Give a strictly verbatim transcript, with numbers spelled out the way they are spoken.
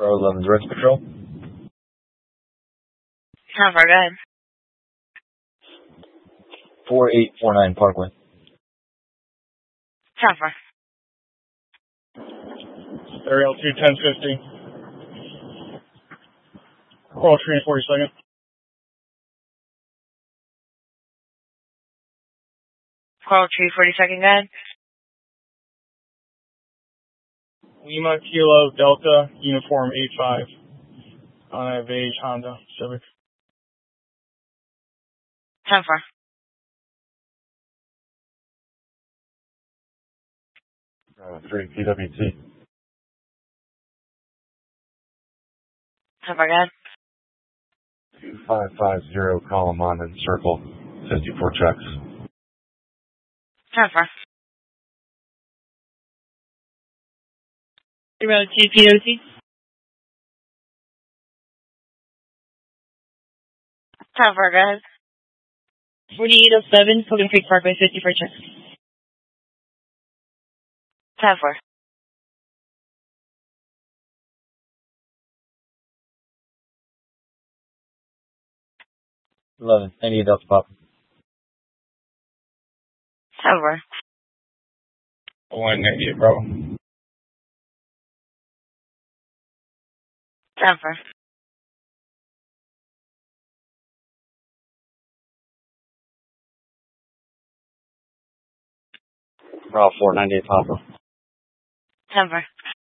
Bravo eleven, direct patrol. How far, go ahead. four eight four nine Parkway. How far? Ariel two ten fifty. Coral Tree forty-second. Coral Tree, forty-second, go ahead. Lima Kilo Delta Uniform eight five. On a beige Honda Civic. How far? Uh, three P W T. How far, go ahead. two five five zero Column and Circle, fifty-four checks. How far? Zero two P O C. How far, go ahead. forty-eight oh seven, Pilgrim Creek Parkway, fifty-four checks. How far? eleven, ninety-eight Delta Pop. How far? one ninety-eight Bravo. How far? Bravo four, ninety-eight Papa. How far?